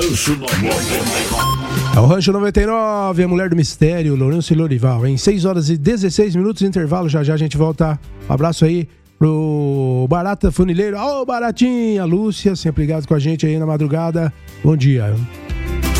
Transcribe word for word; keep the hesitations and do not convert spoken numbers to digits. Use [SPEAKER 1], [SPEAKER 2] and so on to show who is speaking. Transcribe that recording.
[SPEAKER 1] É o Rancho noventa e nove, a Mulher do Mistério, Lourenço e Lorival. Em seis horas e dezesseis minutos de intervalo, já já a gente volta. Um abraço aí pro Barata Funileiro. Ô, Baratinha, Lúcia, sempre ligado com a gente aí na madrugada. Bom dia.